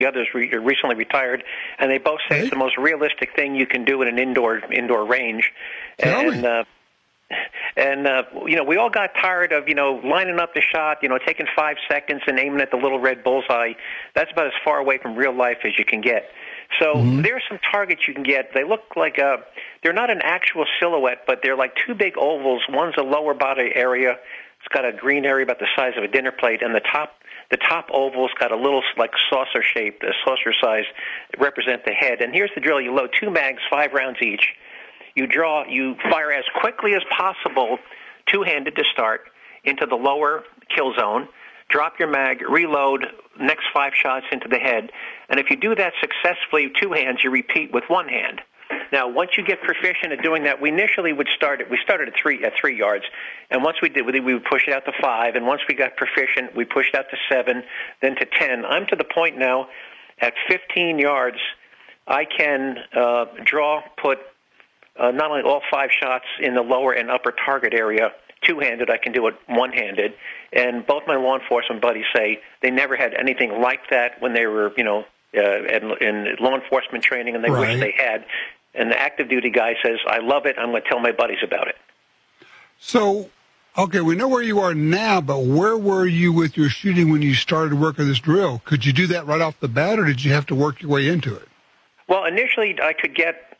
The others recently retired, and they both say it's the most realistic thing you can do in an indoor range. And we all got tired of, lining up the shot, taking 5 seconds and aiming at the little red bullseye. That's about as far away from real life as you can get. So there are some targets you can get. They look like they're not an actual silhouette, but they're like two big ovals. One's a lower body area. It's got a green area about the size of a dinner plate, and the top oval's got a little like saucer shape, a saucer size, represent the head. And here's the drill: you load 2 mags, 5 rounds each. You fire as quickly as possible, two-handed to start, into the lower kill zone. Drop your mag, reload, next 5 shots into the head. And if you do that successfully with 2 hands, you repeat with 1 hand. Now, once you get proficient at doing that, we initially started at 3 yards, and once we did, we would push it out to 5, and once we got proficient, we pushed out to 7, then to 10. I'm to the point now, at 15 yards, I can put not only all 5 shots in the lower and upper target area, two-handed, I can do it one-handed, and both my law enforcement buddies say they never had anything like that when they were, in law enforcement training, and they wish they had. And the active duty guy says, I love it. I'm going to tell my buddies about it. So, okay, we know where you are now, but where were you with your shooting when you started working this drill? Could you do that right off the bat, or did you have to work your way into it? Well, initially I could get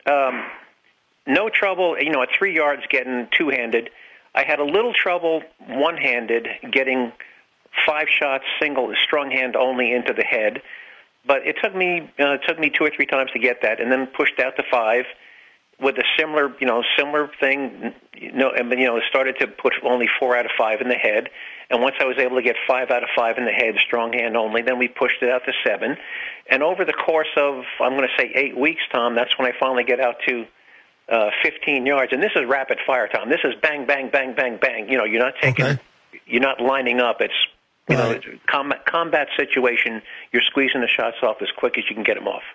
no trouble, at 3 yards getting two-handed. I had a little trouble one-handed getting 5 shots, strong hand only into the head. But it took me 2 or 3 times to get that, and then pushed out to 5 with a similar thing. Started to put only 4 out of 5 in the head, and once I was able to get 5 out of 5 in the head, strong hand only, then we pushed it out to 7. And over the course of, I'm going to say 8 weeks, Tom, that's when I finally get out to 15 yards. And this is rapid fire, Tom. This is bang, bang, bang, bang, bang. You're not you're not lining up. It's combat situation, you're squeezing the shots off as quick as you can get them off.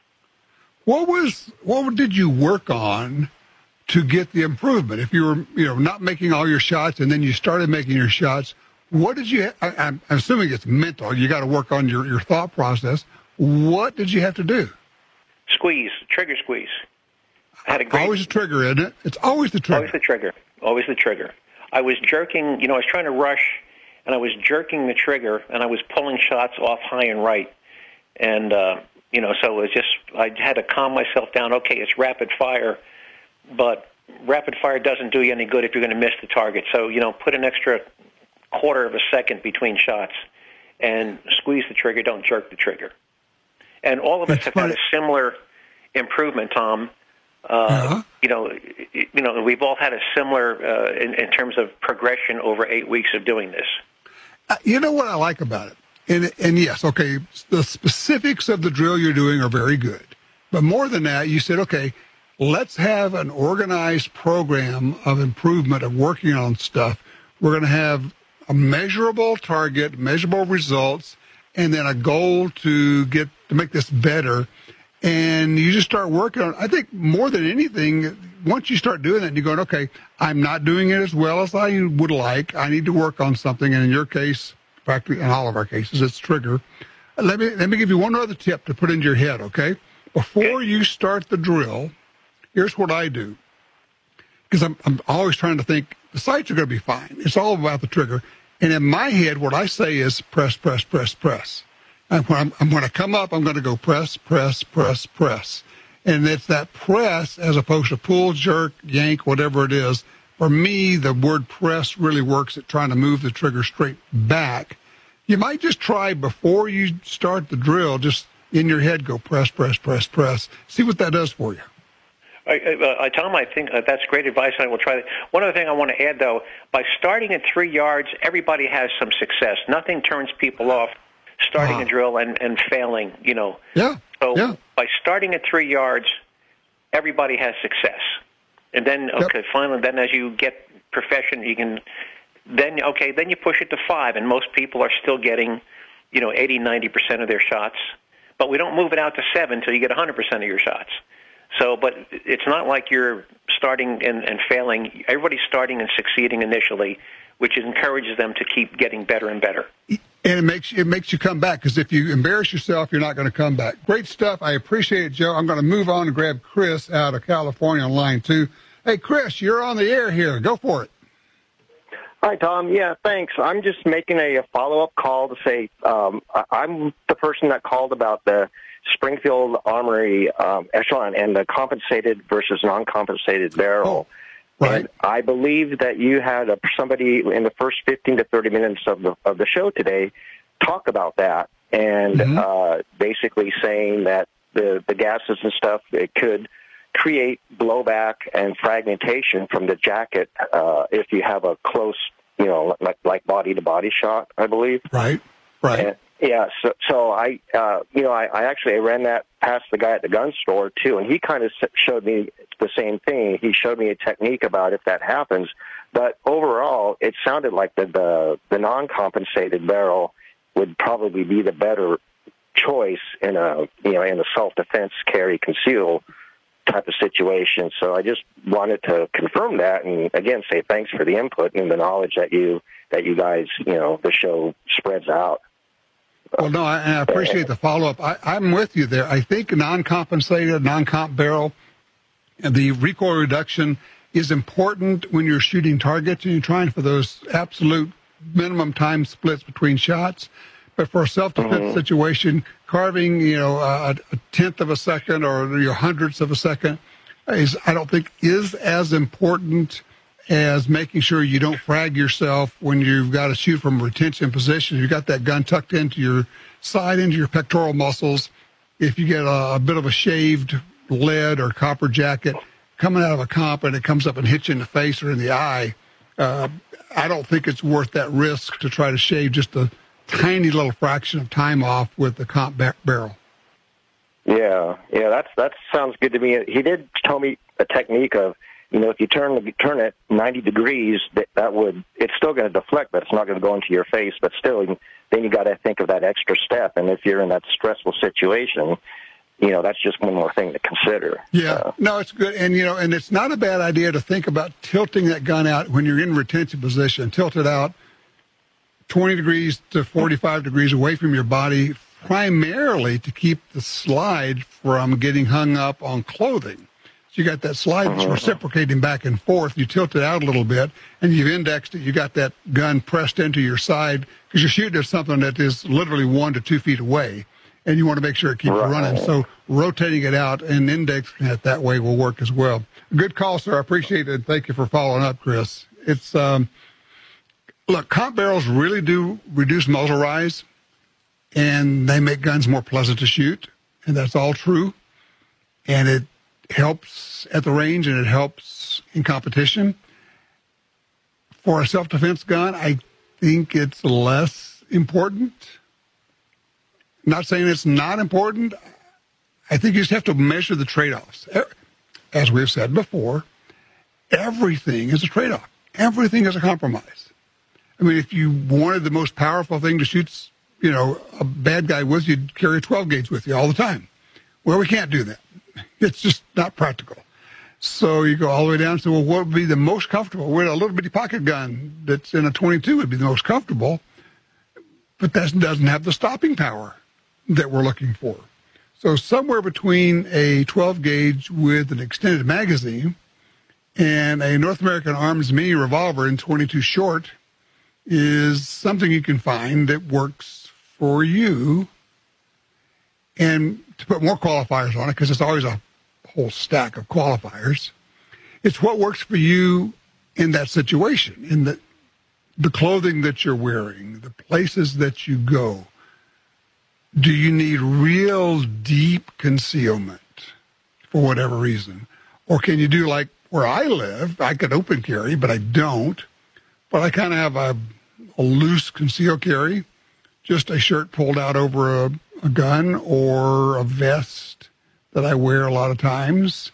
What did you work on to get the improvement? If you were, not making all your shots and then you started making your shots, what did you, I'm assuming it's mental, you got to work on your thought process. What did you have to do? Trigger squeeze. Always the trigger, isn't it? It's always the trigger. Always the trigger. I was jerking, I was trying to rush, and I was jerking the trigger, and I was pulling shots off high and right. And, so it was just, I had to calm myself down. Okay, it's rapid fire, but rapid fire doesn't do you any good if you're going to miss the target. So, put an extra quarter of a second between shots and squeeze the trigger, don't jerk the trigger. And all of us have had a similar improvement, Tom. We've all had a similar, in terms of progression over 8 weeks of doing this. You know what I like about it? And yes, okay, the specifics of the drill you're doing are very good. But more than that, you said, okay, let's have an organized program of improvement, of working on stuff. We're going to have a measurable target, measurable results, and then a goal to make this better. And you just start working on it. I think more than anything, once you start doing that, you're going, okay, I'm not doing it as well as I would like. I need to work on something. And in your case, practically in all of our cases, it's trigger. Let me give you one other tip to put into your head, okay? Before you start the drill, here's what I do. Because I'm always trying to think, the sights are going to be fine. It's all about the trigger. And in my head, what I say is press, press, press, press. And when I'm going to come up, I'm going to go press, press, press, press. And it's that press as opposed to pull, jerk, yank, whatever it is. For me, the word press really works at trying to move the trigger straight back. You might just try before you start the drill, just in your head, go press, press, press, press. See what that does for you. Tom, I think that's great advice, and I will try that. One other thing I want to add, though, by starting at 3 yards, everybody has some success. Nothing turns people off starting a drill and failing, Yeah. So by starting at 3 yards, everybody has success. And then, finally, then as you get proficient, you can, then you push it to 5, and most people are still getting, 80, 90% of their shots. But we don't move it out to 7 until you get 100% of your shots. So, but it's not like you're starting and failing. Everybody's starting and succeeding initially, which encourages them to keep getting better and better. And it makes you come back, because if you embarrass yourself, you're not going to come back. Great stuff. I appreciate it, Joe. I'm going to move on and grab Chris out of California on line 2. Hey, Chris, you're on the air here. Go for it. Hi, Tom. Yeah, thanks. I'm just making a follow-up call to say I'm the person that called about the Springfield Armory echelon and the compensated versus non-compensated barrel. Oh, right. And I believe that you had somebody in the first 15 to 30 minutes of the show today talk about that, and basically saying that the gases and stuff, it could create blowback and fragmentation from the jacket if you have a close, like body-to-body shot, I believe. Right. And, yeah, so I actually ran that past the guy at the gun store too, and he kind of showed me the same thing. He showed me a technique about if that happens, but overall, it sounded like the non-compensated barrel would probably be the better choice in a self-defense carry conceal type of situation. So I just wanted to confirm that, and again say thanks for the input and the knowledge that you guys, the show spreads out. Well, no, I appreciate the follow-up. I'm with you there. I think non-compensated, non-comp barrel, the recoil reduction is important when you're shooting targets and you're trying for those absolute minimum time splits between shots. But for a self-defense situation, carving, a tenth of a second or your hundredths of a second I don't think is as important as making sure you don't frag yourself when you've got to shoot from a retention position. You've got that gun tucked into your side, into your pectoral muscles. If you get a bit of a shaved lead or copper jacket coming out of a comp and it comes up and hits you in the face or in the eye, I don't think it's worth that risk to try to shave just a tiny little fraction of time off with the comp barrel. Yeah, that sounds good to me. He did tell me a technique of, if you turn it 90 degrees, it's still going to deflect, but it's not going to go into your face. But still, then you got to think of that extra step. And if you're in that stressful situation, that's just one more thing to consider. Yeah, no, it's good. And, and it's not a bad idea to think about tilting that gun out when you're in retention position. Tilt it out 20 degrees to 45 degrees away from your body, primarily to keep the slide from getting hung up on clothing. So you got that slide that's reciprocating back and forth. You tilt it out a little bit, and you've indexed it. You got that gun pressed into your side because you're shooting at something that is literally 1 to 2 feet away, and you want to make sure it keeps running. So rotating it out and indexing it that way will work as well. Good call, sir. I appreciate it. Thank you for following up, Chris. It's look, comp barrels really do reduce muzzle rise, and they make guns more pleasant to shoot, and that's all true. And it helps at the range, and it helps in competition. For a self-defense gun, I think it's less important. Not saying it's not important. I think you just have to measure the trade-offs. As we've said before, everything is a trade-off. Everything is a compromise. I mean, if you wanted the most powerful thing to shoot, a bad guy with, you'd carry a 12 gauge with you all the time. Well, we can't do that. It's just not practical. So you go all the way down to, well, what would be the most comfortable? Well, a little bitty pocket gun that's in a 22 would be the most comfortable, but that doesn't have the stopping power that we're looking for. So somewhere between a 12 gauge with an extended magazine and a North American Arms mini revolver in 22 short is something you can find that works for you. And to put more qualifiers on it, because it's always a whole stack of qualifiers, it's what works for you in that situation, in the clothing that you're wearing, the places that you go. Do you need real deep concealment for whatever reason? Or can you do like where I live? I could open carry, but I don't. But I kind of have a loose concealed carry, just a shirt pulled out over a gun or a vest that I wear a lot of times.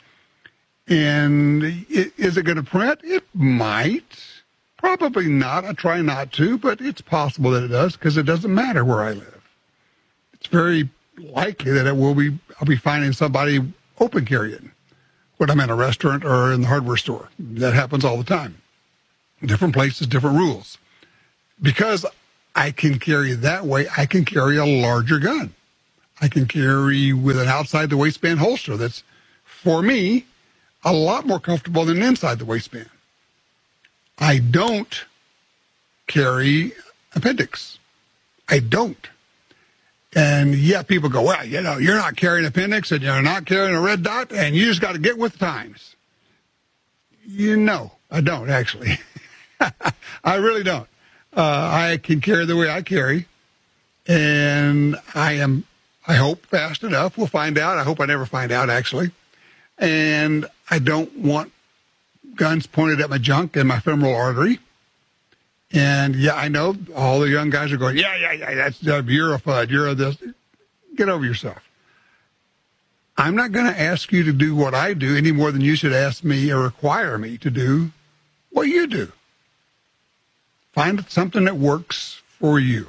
And is it going to print? It might. Probably not. I try not to, but it's possible that it does because it doesn't matter where I live. It's very likely that I'll be finding somebody open carrying when I'm in a restaurant or in the hardware store. That happens all the time. Different places, different rules. Because I can carry that way. I can carry a larger gun. I can carry with an outside the waistband holster that's, for me, a lot more comfortable than inside the waistband. I don't carry appendix. I don't. And yeah, people go, well, you know, you're not carrying appendix and you're not carrying a red dot and you just got to get with the times. You know, I don't actually. I really don't. I can carry the way I carry, and I hope, fast enough. We'll find out. I hope I never find out, actually. And I don't want guns pointed at my junk and my femoral artery. And, yeah, I know all the young guys are going, yeah, you're a FUD. You're a this. Get over yourself. I'm not going to ask you to do what I do any more than you should ask me or require me to do what you do. Find something that works for you.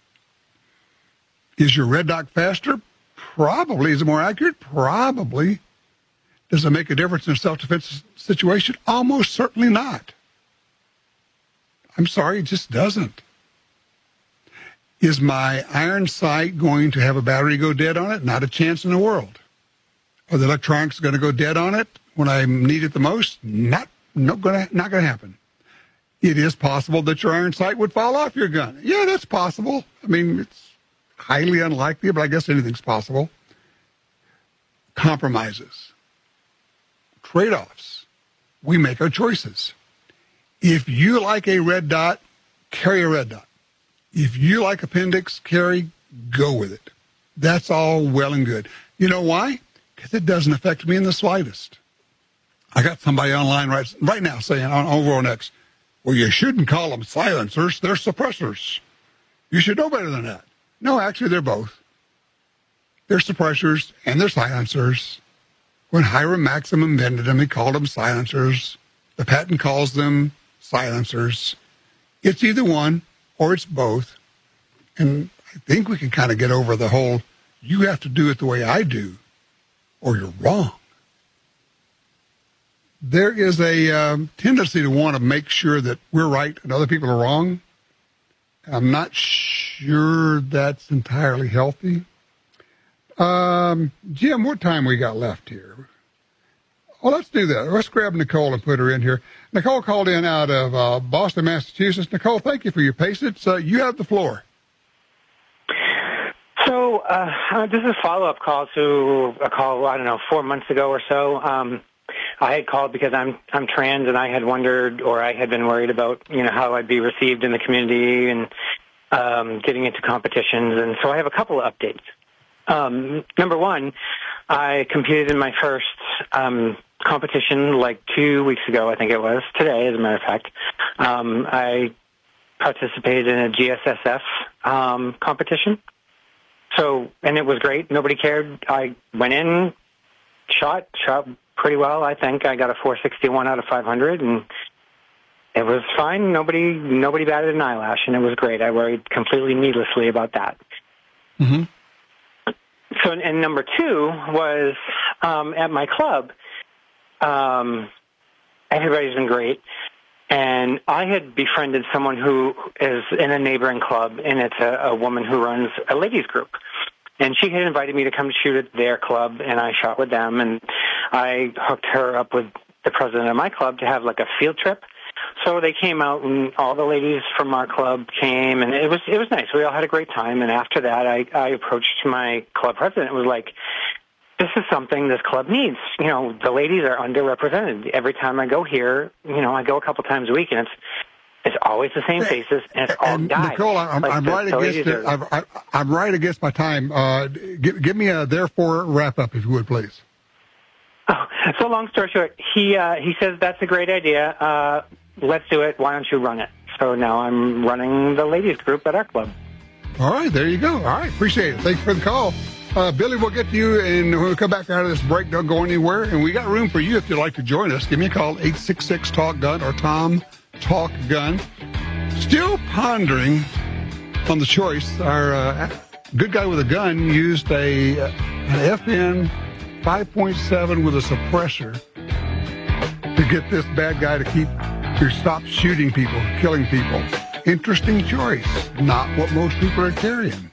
Is your red dot faster? Probably. Is it more accurate? Probably. Does it make a difference in a self-defense situation? Almost certainly not. I'm sorry, it just doesn't. Is my iron sight going to have a battery go dead on it? Not a chance in the world. Are the electronics going to go dead on it when I need it the most? Not going to happen. It is possible that your iron sight would fall off your gun. Yeah, that's possible. I mean, it's highly unlikely, but I guess anything's possible. Compromises. Trade-offs. We make our choices. If you like a red dot, carry a red dot. If you like appendix, go with it. That's all well and good. You know why? Because it doesn't affect me in the slightest. I got somebody online right now saying over on X, well, you shouldn't call them silencers. They're suppressors. You should know better than that. No, actually, they're both. They're suppressors and they're silencers. When Hiram Maxim invented them, he called them silencers. The patent calls them silencers. It's either one or it's both. And I think we can kind of get over the whole, you have to do it the way I do, or you're wrong. There is a tendency to want to make sure that we're right and other people are wrong. I'm not sure that's entirely healthy. Jim, what time we got left here? Well, let's do that. Let's grab Nicole and put her in here. Nicole called in out of Boston, Massachusetts. Nicole, thank you for your patience. You have the floor. So this is a follow-up call to a call, 4 months ago or so. I had called because I'm trans, and I had wondered, or I had been worried about, how I'd be received in the community and getting into competitions. And so I have a couple of updates. Number one, I competed in my first competition like 2 weeks ago, I think it was, today, as a matter of fact. I participated in a GSSF competition. So, and it was great. Nobody cared. I went in, shot pretty well, I think. I got a 461 out of 500, and it was fine. Nobody batted an eyelash, and it was great. I worried completely needlessly about that. Mm-hmm. So, and number two was at my club. Everybody's been great. And I had befriended someone who is in a neighboring club, and it's a woman who runs a ladies group. And she had invited me to come shoot at their club, and I shot with them. And I hooked her up with the president of my club to have like a field trip. So they came out, and all the ladies from our club came, and it was nice. We all had a great time. And after that, I approached my club president and was like, this is something this club needs. The ladies are underrepresented. Every time I go here, I go a couple times a week, and it's always the same faces, and it's all guys. Nicole, I'm right against my time. Give me a therefore wrap up, if you would, please. Oh, so long story short, he says that's a great idea. Let's do it. Why don't you run it? So now I'm running the ladies group at our club. All right, there you go. All right, appreciate it. Thanks for the call. Billy, we'll get to you, and when we come back out of this break, don't go anywhere. And we got room for you if you'd like to join us. Give me a call, 866-TALK-GUN or Tom Talk Gun. Still pondering on the choice. Our good guy with a gun used an FN 5.7 with a suppressor to get this bad guy to stop shooting people, killing people. Interesting choice. Not what most people are carrying.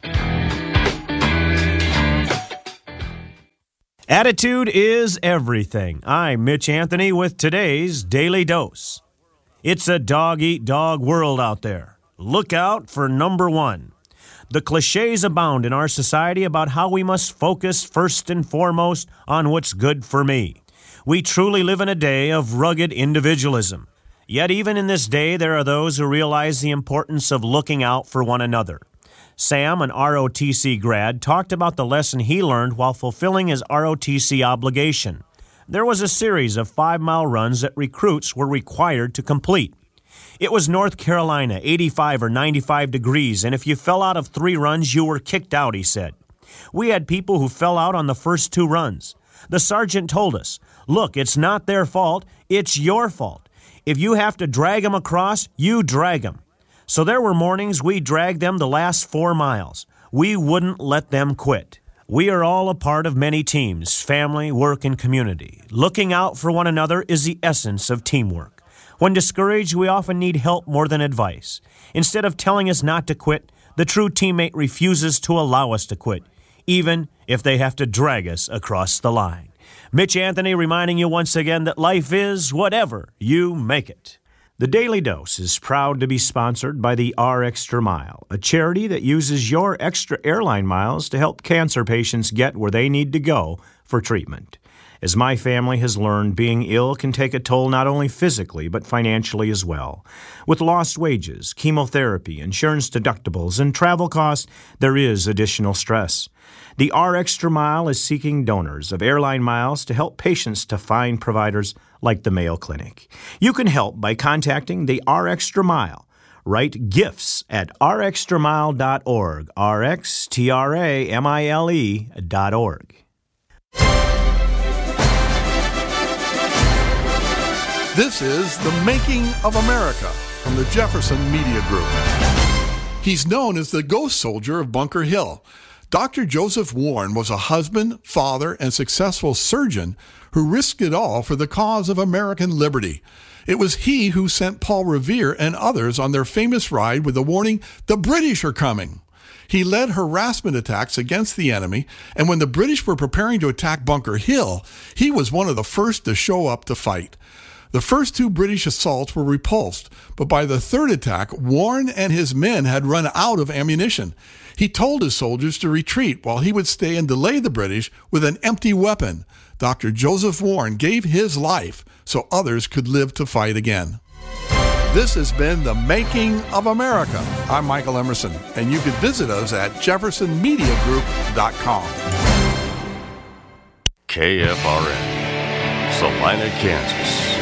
Attitude is everything. I'm Mitch Anthony with today's Daily Dose. It's a dog-eat-dog world out there. Look out for number one. The cliches abound in our society about how we must focus first and foremost on what's good for me. We truly live in a day of rugged individualism. Yet even in this day, there are those who realize the importance of looking out for one another. Sam, an ROTC grad, talked about the lesson he learned while fulfilling his ROTC obligation. There was a series of 5-mile runs that recruits were required to complete. It was North Carolina, 85 or 95 degrees, and if you fell out of 3 runs, you were kicked out, he said. We had people who fell out on the first 2 runs. The sergeant told us, look, it's not their fault, it's your fault. If you have to drag them across, you drag them. So there were mornings we dragged them the last 4 miles. We wouldn't let them quit. We are all a part of many teams, family, work, and community. Looking out for one another is the essence of teamwork. When discouraged, we often need help more than advice. Instead of telling us not to quit, the true teammate refuses to allow us to quit, even if they have to drag us across the line. Mitch Anthony reminding you once again that life is whatever you make it. The Daily Dose is proud to be sponsored by the RExtra Mile, a charity that uses your extra airline miles to help cancer patients get where they need to go for treatment. As my family has learned, being ill can take a toll not only physically but financially as well. With lost wages, chemotherapy, insurance deductibles, and travel costs, there is additional stress. The RExtra Mile is seeking donors of airline miles to help patients to find providers like the Mayo Clinic. You can help by contacting the RExtra Mile. Write gifts at rextramile.org, rxtramile.org. This is The Making of America from the Jefferson Media Group. He's known as the ghost soldier of Bunker Hill. Dr. Joseph Warren was a husband, father, and successful surgeon who risked it all for the cause of American liberty. It was he who sent Paul Revere and others on their famous ride with the warning, "The British are coming." He led harassment attacks against the enemy, and when the British were preparing to attack Bunker Hill, he was one of the first to show up to fight. The first 2 British assaults were repulsed, but by the 3rd attack, Warren and his men had run out of ammunition. He told his soldiers to retreat while he would stay and delay the British with an empty weapon. Dr. Joseph Warren gave his life so others could live to fight again. This has been The Making of America. I'm Michael Emerson, and you can visit us at jeffersonmediagroup.com. KFRN, Salina, Kansas.